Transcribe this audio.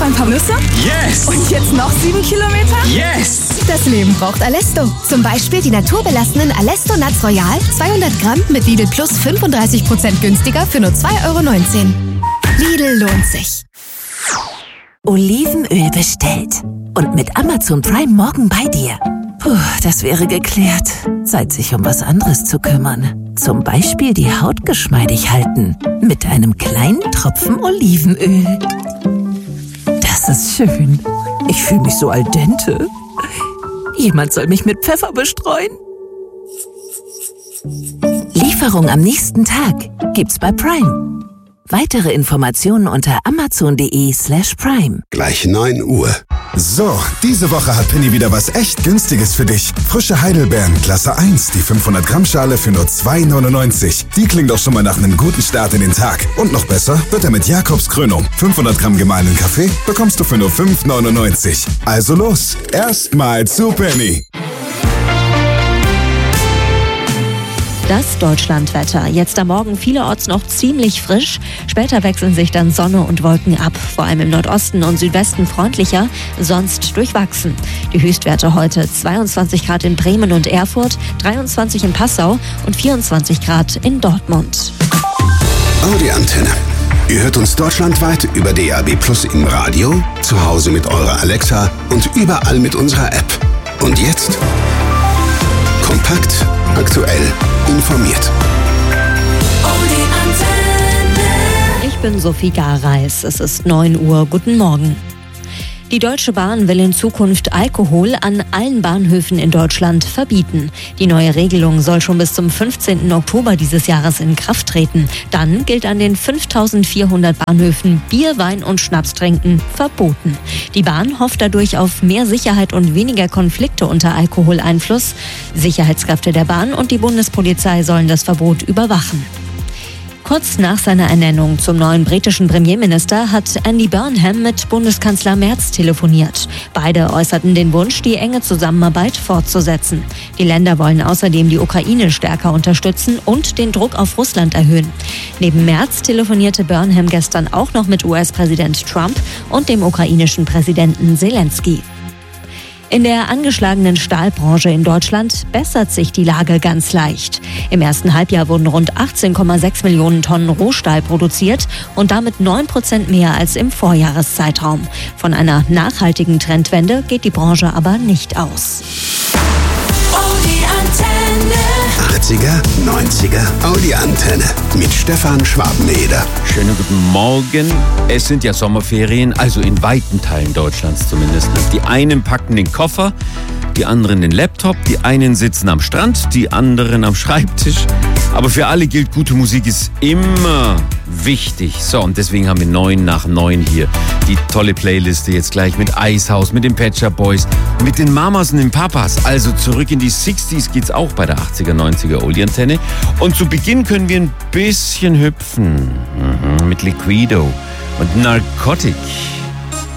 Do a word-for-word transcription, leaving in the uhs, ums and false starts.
ein paar Nüsse? Yes! Und jetzt noch sieben Kilometer? Yes! Das Leben braucht Alesto. Zum Beispiel die naturbelassenen Alesto Nuts Royal, zweihundert Gramm mit Lidl Plus fünfunddreißig Prozent günstiger für nur zwei Euro neunzehn. Lidl lohnt sich. Olivenöl bestellt. Und mit Amazon Prime morgen bei dir. Puh, das wäre geklärt. Zeit, sich um was anderes zu kümmern. Zum Beispiel die Haut geschmeidig halten. Mit einem kleinen Tropfen Olivenöl. Das ist schön. Ich fühle mich so al dente. Jemand soll mich mit Pfeffer bestreuen. Lieferung am nächsten Tag gibt's bei Prime. Weitere Informationen unter amazon.de slash prime. Gleich neun Uhr. So, diese Woche hat Penny wieder was echt Günstiges für dich. Frische Heidelbeeren, Klasse eins, die fünfhundert Gramm Schale für nur zwei neunundneunzig. Die klingt doch schon mal nach einem guten Start in den Tag. Und noch besser wird er mit Jakobs Krönung. fünfhundert Gramm gemahlenen Kaffee bekommst du für nur fünf neunundneunzig. Also los, erstmal zu Penny. Das Deutschlandwetter. Jetzt am Morgen vielerorts noch ziemlich frisch. Später wechseln sich dann Sonne und Wolken ab. Vor allem im Nordosten und Südwesten freundlicher, sonst durchwachsen. Die Höchstwerte heute zweiundzwanzig Grad in Bremen und Erfurt, dreiundzwanzig in Passau und vierundzwanzig Grad in Dortmund. Audi Antenne. Ihr hört uns deutschlandweit über D A B Plus im Radio, zu Hause mit eurer Alexa und überall mit unserer App. Und jetzt? Kompakt, aktuell, informiert. Ich bin Sophie Gareis. Es ist neun Uhr. Guten Morgen. Die Deutsche Bahn will in Zukunft Alkohol an allen Bahnhöfen in Deutschland verbieten. Die neue Regelung soll schon bis zum fünfzehnten Oktober dieses Jahres in Kraft treten. Dann gilt an den fünftausendvierhundert Bahnhöfen Bier, Wein und Schnaps trinken verboten. Die Bahn hofft dadurch auf mehr Sicherheit und weniger Konflikte unter Alkoholeinfluss. Sicherheitskräfte der Bahn und die Bundespolizei sollen das Verbot überwachen. Kurz nach seiner Ernennung zum neuen britischen Premierminister hat Andy Burnham mit Bundeskanzler Merz telefoniert. Beide äußerten den Wunsch, die enge Zusammenarbeit fortzusetzen. Die Länder wollen außerdem die Ukraine stärker unterstützen und den Druck auf Russland erhöhen. Neben Merz telefonierte Burnham gestern auch noch mit U S-Präsident Trump und dem ukrainischen Präsidenten Zelensky. In der angeschlagenen Stahlbranche in Deutschland bessert sich die Lage ganz leicht. Im ersten Halbjahr wurden rund achtzehn Komma sechs Millionen Tonnen Rohstahl produziert und damit neun Prozent mehr als im Vorjahreszeitraum. Von einer nachhaltigen Trendwende geht die Branche aber nicht aus. achtziger, neunziger Audi Antenne mit Stefan Schwabeneder. Schönen guten Morgen. Es sind ja Sommerferien, also in weiten Teilen Deutschlands zumindest. Die einen packen den Koffer, die anderen den Laptop, die einen sitzen am Strand, die anderen am Schreibtisch. Aber für alle gilt, gute Musik ist immer wichtig. So, und deswegen haben wir neun nach neun hier. Die tolle Playliste jetzt gleich mit Icehouse, mit den Pet Shop Boys, mit den Mamas und den Papas. Also zurück in die sechziger geht's auch bei der achtziger, neunziger Oldie-Antenne. Und zu Beginn können wir ein bisschen hüpfen. Mhm, mit Liquido und Narcotic.